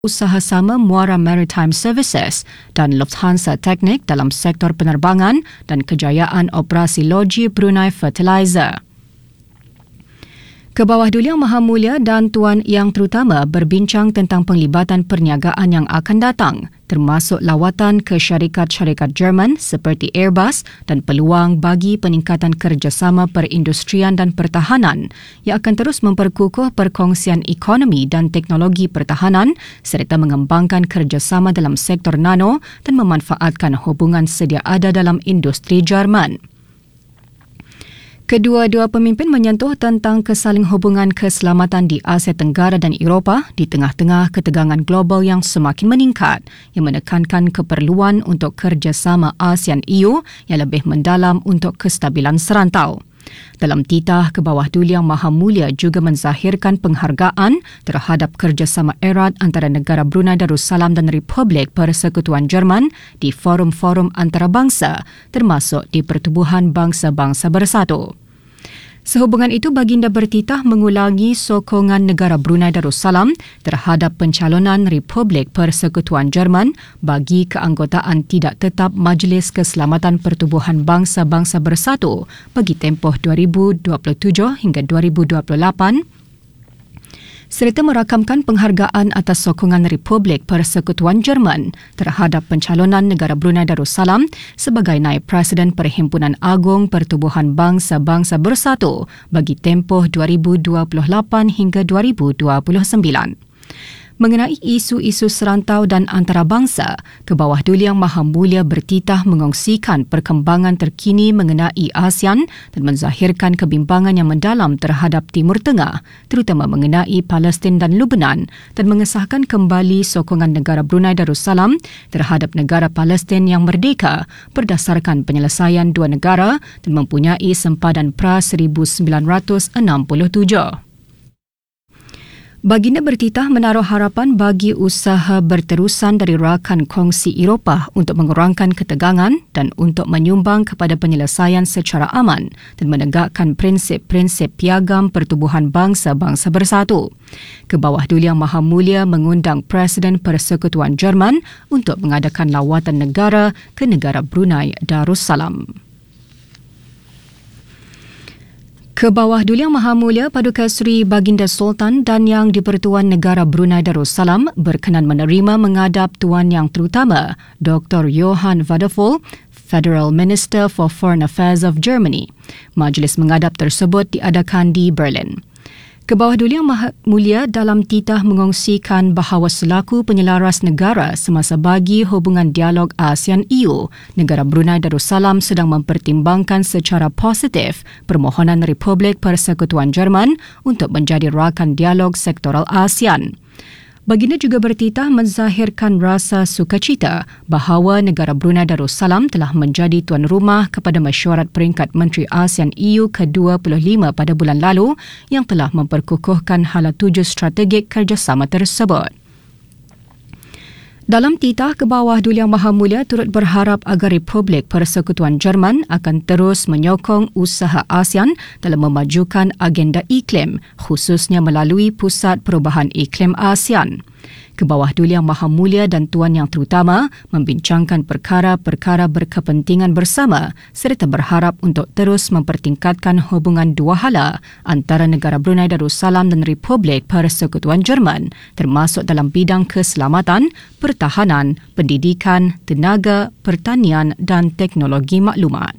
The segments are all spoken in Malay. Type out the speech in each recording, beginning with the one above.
usaha sama Muara Maritime Services dan Lufthansa Technik dalam sektor penerbangan dan kejayaan operasi loji Brunei Fertilizer. Kebawah Duli Yang Maha Mulia dan Tuan Yang Terutama berbincang tentang penglibatan perniagaan yang akan datang, termasuk lawatan ke syarikat-syarikat Jerman seperti Airbus dan peluang bagi peningkatan kerjasama perindustrian dan pertahanan yang akan terus memperkukuh perkongsian ekonomi dan teknologi pertahanan serta mengembangkan kerjasama dalam sektor nano dan memanfaatkan hubungan sedia ada dalam industri Jerman. Kedua-dua pemimpin menyentuh tentang kesaling hubungan keselamatan di Asia Tenggara dan Eropah di tengah-tengah ketegangan global yang semakin meningkat yang menekankan keperluan untuk kerjasama ASEAN-EU yang lebih mendalam untuk kestabilan serantau. Dalam titah, Kebawah Duli Yang Maha Mulia juga menzahirkan penghargaan terhadap kerjasama erat antara negara Brunei Darussalam dan Republik Persekutuan Jerman di forum-forum antarabangsa termasuk di Pertubuhan Bangsa-Bangsa Bersatu. Sehubungan itu, baginda bertitah mengulangi sokongan negara Brunei Darussalam terhadap pencalonan Republik Persekutuan Jerman bagi keanggotaan tidak tetap Majlis Keselamatan Pertubuhan Bangsa-Bangsa Bersatu bagi tempoh 2027 hingga 2028 serta merakamkan penghargaan atas sokongan Republik Persekutuan Jerman terhadap pencalonan negara Brunei Darussalam sebagai naib Presiden Perhimpunan Agung Pertubuhan Bangsa-Bangsa Bersatu bagi tempoh 2028 hingga 2029. Mengenai isu-isu serantau dan antarabangsa, Kebawah Duli Yang Maha Mulia bertitah mengongsikan perkembangan terkini mengenai ASEAN dan menzahirkan kebimbangan yang mendalam terhadap Timur Tengah, terutama mengenai Palestin dan Lebanon, dan mengesahkan kembali sokongan negara Brunei Darussalam terhadap negara Palestin yang merdeka berdasarkan penyelesaian dua negara dan mempunyai sempadan pra 1967. Baginda bertitah menaruh harapan bagi usaha berterusan dari rakan kongsi Eropah untuk mengurangkan ketegangan dan untuk menyumbang kepada penyelesaian secara aman dan menegakkan prinsip-prinsip piagam Pertubuhan Bangsa-Bangsa Bersatu. Kebawah Duli Yang Maha Mulia mengundang Presiden Persekutuan Jerman untuk mengadakan lawatan negara ke negara Brunei Darussalam. Kebawah Duli Yang Maha Mulia Paduka Seri Baginda Sultan dan Yang di-Pertuan Negara Brunei Darussalam berkenan menerima menghadap Tuan Yang Terutama Dr. Johann Vadeful, Federal Minister for Foreign Affairs of Germany. Majlis menghadap tersebut diadakan di Berlin. Kebawah Duli Yang Maha Mulia dalam titah mengongsikan bahawa selaku penyelaras negara semasa bagi hubungan dialog ASEAN-EU, negara Brunei Darussalam sedang mempertimbangkan secara positif permohonan Republik Persekutuan Jerman untuk menjadi rakan dialog sektoral ASEAN. Baginda juga bertitah menzahirkan rasa sukacita bahawa negara Brunei Darussalam telah menjadi tuan rumah kepada mesyuarat peringkat Menteri ASEAN-EU ke-25 pada bulan lalu yang telah memperkukuhkan hala tuju strategik kerjasama tersebut. Dalam titah, Kebawah Duli Yang Maha Mulia turut berharap agar Republik Persekutuan Jerman akan terus menyokong usaha ASEAN dalam memajukan agenda iklim, khususnya melalui Pusat Perubahan Iklim ASEAN. Kebawah Duli Yang Maha Mulia dan Tuan Yang Terutama membincangkan perkara-perkara berkepentingan bersama serta berharap untuk terus mempertingkatkan hubungan dua hala antara negara Brunei Darussalam dan Republik Persekutuan Jerman termasuk dalam bidang keselamatan, pertahanan, pendidikan, tenaga, pertanian dan teknologi maklumat.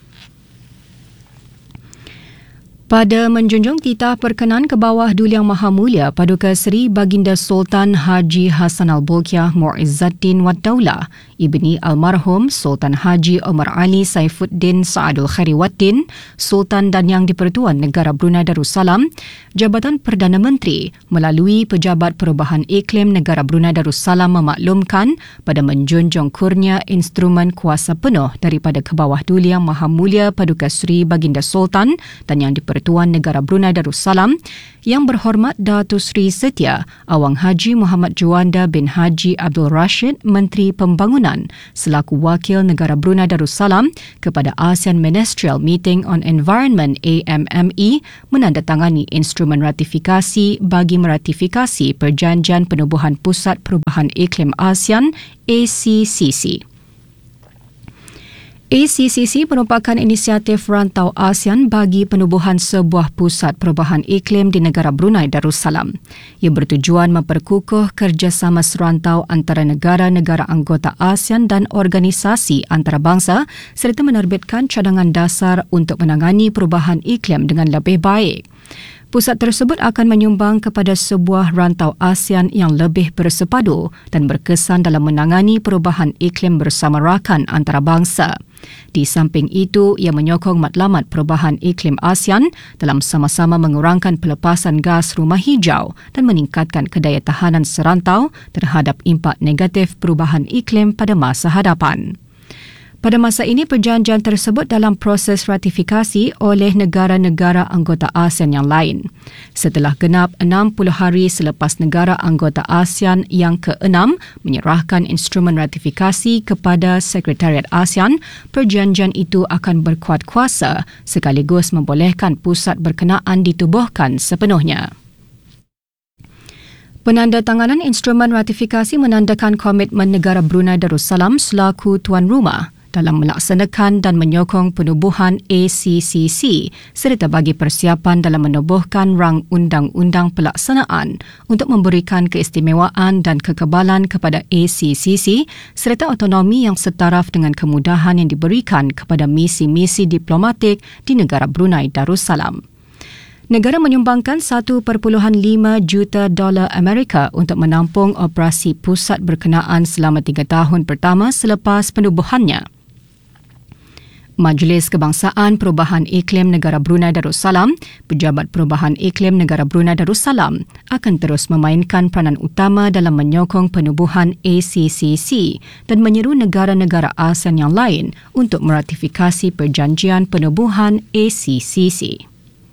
Pada menjunjung titah perkenan Kebawah Duli Yang Maha Mulia Paduka Seri Baginda Sultan Haji Hassan Al-Bolkiah Mu'izzaddin Wad Daulah, ibni almarhum Sultan Haji Omar Ali Saifuddin Sa'adul Khairi Waddin, Sultan dan Yang di-Pertuan Negara Brunei Darussalam, Jabatan Perdana Menteri melalui Pejabat Perubahan Iklim Negara Brunei Darussalam memaklumkan pada menjunjung kurnia instrumen kuasa penuh daripada Kebawah Duli Yang Maha Mulia Paduka Seri Baginda Sultan dan Yang di-Pertuan Negara Brunei Darussalam, Yang Berhormat Datuk Seri Setia Awang Haji Muhammad Juanda bin Haji Abdul Rashid, Menteri Pembangunan Pembangunan selaku wakil negara Brunei Darussalam kepada ASEAN Ministerial Meeting on Environment AMME menandatangani instrumen ratifikasi bagi meratifikasi Perjanjian Penubuhan Pusat Perubahan Iklim ASEAN ACCC. ACCC merupakan inisiatif rantau ASEAN bagi penubuhan sebuah pusat perubahan iklim di negara Brunei Darussalam. Ia bertujuan memperkukuh kerjasama serantau antara negara-negara anggota ASEAN dan organisasi antarabangsa serta menerbitkan cadangan dasar untuk menangani perubahan iklim dengan lebih baik. Pusat tersebut akan menyumbang kepada sebuah rantau ASEAN yang lebih bersepadu dan berkesan dalam menangani perubahan iklim bersama rakan antarabangsa. Di samping itu, ia menyokong matlamat perubahan iklim ASEAN dalam sama-sama mengurangkan pelepasan gas rumah hijau dan meningkatkan kedaya tahanan serantau terhadap impak negatif perubahan iklim pada masa hadapan. Pada masa ini, perjanjian tersebut dalam proses ratifikasi oleh negara-negara anggota ASEAN yang lain. Setelah genap 60 hari selepas negara anggota ASEAN yang ke-6 menyerahkan instrumen ratifikasi kepada Sekretariat ASEAN, perjanjian itu akan berkuat kuasa sekaligus membolehkan pusat berkenaan ditubuhkan sepenuhnya. Penandatanganan instrumen ratifikasi menandakan komitmen negara Brunei Darussalam selaku tuan rumah dalam melaksanakan dan menyokong penubuhan ACCC serta bagi persiapan dalam menubuhkan rang undang-undang pelaksanaan untuk memberikan keistimewaan dan kekebalan kepada ACCC serta autonomi yang setaraf dengan kemudahan yang diberikan kepada misi-misi diplomatik di negara Brunei Darussalam. Negara menyumbangkan $1.5 juta Amerika untuk menampung operasi pusat berkenaan selama 3 tahun pertama selepas penubuhannya. Majlis Kebangsaan Perubahan Iklim Negara Brunei Darussalam, Pejabat Perubahan Iklim Negara Brunei Darussalam akan terus memainkan peranan utama dalam menyokong penubuhan ACCC dan menyeru negara-negara ASEAN yang lain untuk meratifikasi Perjanjian Penubuhan ACCC.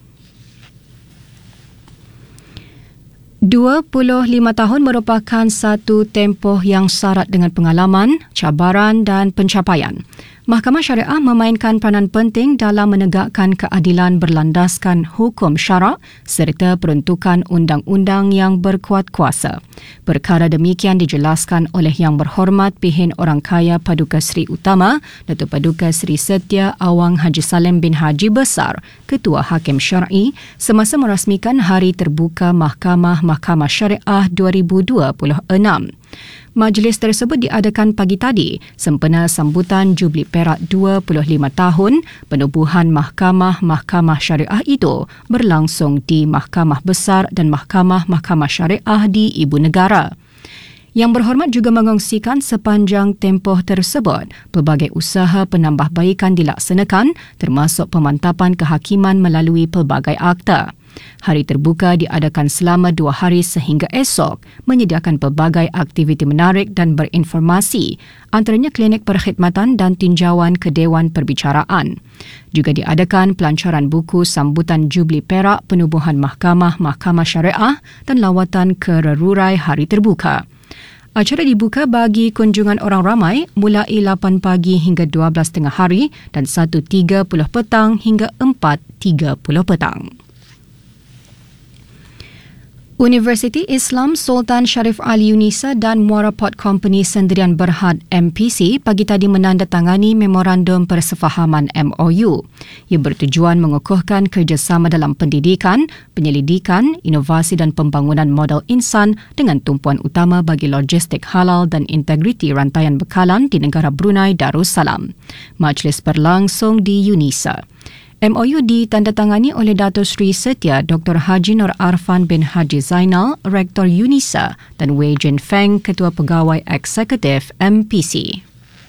25 tahun merupakan satu tempoh yang syarat dengan pengalaman, cabaran dan pencapaian. Mahkamah Syariah memainkan peranan penting dalam menegakkan keadilan berlandaskan hukum syarak serta peruntukan undang-undang yang berkuat kuasa. Perkara demikian dijelaskan oleh Yang Berhormat Pihin Orang Kaya Paduka Seri Utama, Datuk Paduka Seri Setia Awang Haji Salim bin Haji Besar, Ketua Hakim Syar'i, semasa merasmikan Hari Terbuka Mahkamah Syariah 2026. Majlis tersebut diadakan pagi tadi sempena sambutan Jubli Perak 25 tahun penubuhan Mahkamah Syariah itu berlangsung di Mahkamah Besar dan Mahkamah Syariah di Ibu Negara. Yang Berhormat juga mengongsikan sepanjang tempoh tersebut, pelbagai usaha penambahbaikan dilaksanakan termasuk pemantapan kehakiman melalui pelbagai akta. Hari terbuka diadakan selama 2 hari sehingga esok, menyediakan pelbagai aktiviti menarik dan berinformasi, antaranya klinik perkhidmatan dan tinjauan ke Dewan Perbicaraan. Juga diadakan pelancaran buku sambutan Jubli Perak Penubuhan Mahkamah Syariah dan lawatan ke Rerurai Hari Terbuka. Acara dibuka bagi kunjungan orang ramai mulai 8 pagi hingga 12 tengah hari dan 1.30 petang hingga 4.30 petang. Universiti Islam Sultan Sharif Ali Yunisa dan Muara Port Company Sendirian Berhad MPC pagi tadi menandatangani Memorandum Persefahaman MOU. Ia bertujuan mengukuhkan kerjasama dalam pendidikan, penyelidikan, inovasi dan pembangunan modal insan dengan tumpuan utama bagi logistik halal dan integriti rantaian bekalan di negara Brunei Darussalam. Majlis berlangsung di Yunisa. MOU ditandatangani oleh Dato' Sri Setia Dr. Haji Nur Arfan bin Haji Zainal, Rektor Yunisa dan Wei Jin Feng, Ketua Pegawai Eksekutif MPC.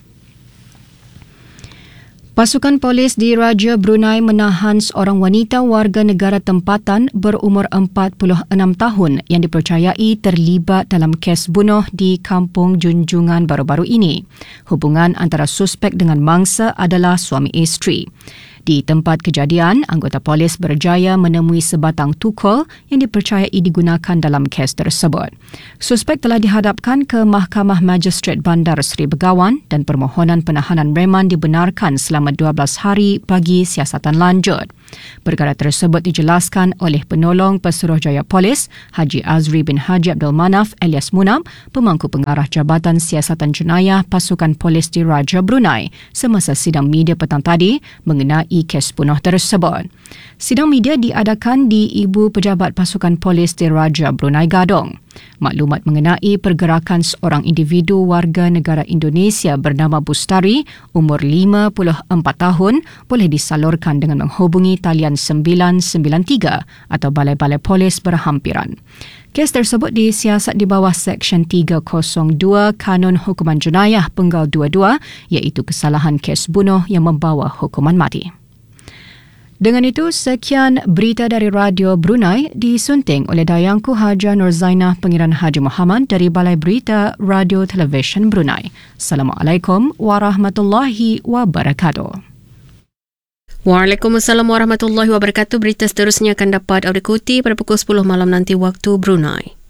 Pasukan polis di Raja Brunei menahan seorang wanita warga negara tempatan berumur 46 tahun yang dipercayai terlibat dalam kes bunuh di Kampung Junjungan baru-baru ini. Hubungan antara suspek dengan mangsa adalah suami isteri. Di tempat kejadian, anggota polis berjaya menemui sebatang tukul yang dipercayai digunakan dalam kes tersebut. Suspek telah dihadapkan ke Mahkamah Magistrate Bandar Seri Begawan dan permohonan penahanan reman dibenarkan selama 12 hari bagi siasatan lanjut. Perkara tersebut dijelaskan oleh penolong Pesuruhjaya Polis Haji Azri bin Haji Abdul Manaf alias Munam, pemangku pengarah Jabatan Siasatan Jenayah Pasukan Polis di Raja Brunei semasa sidang media petang tadi mengenai kes bunuh tersebut. Sidang media diadakan di Ibu Pejabat Pasukan Polis di Raja Brunei Gadong. Maklumat mengenai pergerakan seorang individu warga negara Indonesia bernama Bustari, umur 54 tahun, boleh disalurkan dengan menghubungi talian 993 atau balai-balai polis berhampiran. Kes tersebut disiasat di bawah Seksyen 302 Kanun Hukuman Jenayah Penggal 22 iaitu kesalahan kes bunuh yang membawa hukuman mati. Dengan itu, sekian berita dari Radio Brunei disunting oleh Dayangku Haja Nurzainah Pangeran Haji Muhammad dari Balai Berita Radio Televisyen Brunei. Assalamualaikum warahmatullahi wabarakatuh. Waalaikumsalam warahmatullahi wabarakatuh. Berita seterusnya akan dapat anda ikuti pada pukul 10 malam nanti waktu Brunei.